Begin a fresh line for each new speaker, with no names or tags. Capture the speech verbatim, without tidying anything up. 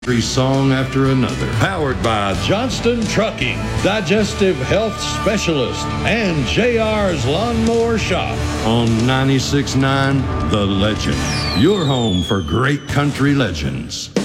country song after another.
Powered by Johnston Trucking, Digestive Health Specialist, and J R's Lawnmower Shop.
On ninety-six point nine, The Legend. Your home for great country legends.